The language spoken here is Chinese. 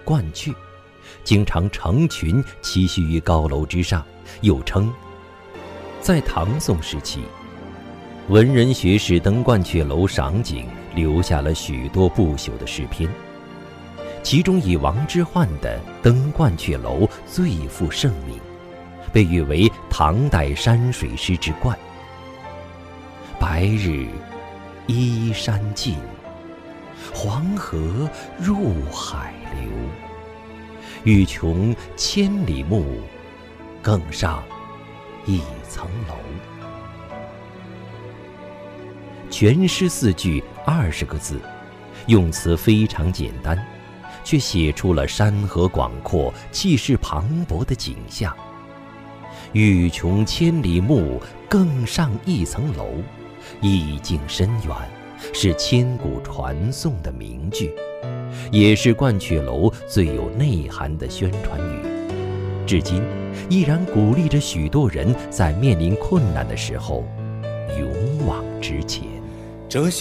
鹳雀，经常成群栖息于高楼之上，又称。在唐宋时期，文人学士登鹳雀楼赏景，留下了许多不朽的诗篇，其中以王之涣的《登鹳雀楼》最负盛名，被誉为唐代山水诗之冠。白日依山尽，黄河入海流。欲穷千里目，更上一层楼。全诗4句20个字，用词非常简单，却写出了山河广阔、气势磅礴的景象。欲穷千里目，更上一层楼，意境深远，是千古传颂的名句，也是鹳雀楼最有内涵的宣传语，至今依然鼓励着许多人在面临困难的时候勇往直前。 这些